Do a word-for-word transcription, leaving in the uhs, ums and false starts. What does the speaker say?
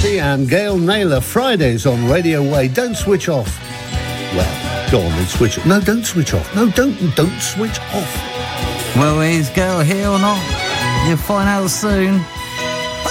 Murphy and Gail Naylor, Fridays on Radio Way. Don't switch off. Well, go on then, switch off. No, don't switch off. No, don't, don't switch off. Well, is Gail here or not? You'll find out soon.